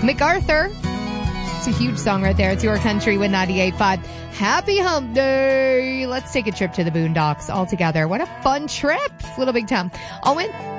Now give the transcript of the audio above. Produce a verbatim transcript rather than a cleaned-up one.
MacArthur. It's a huge song right there. It's Your Country with ninety-eight point five. Happy Hump Day. Let's take a trip to the Boondocks all together. What a fun trip. Little Big Town. I'll win.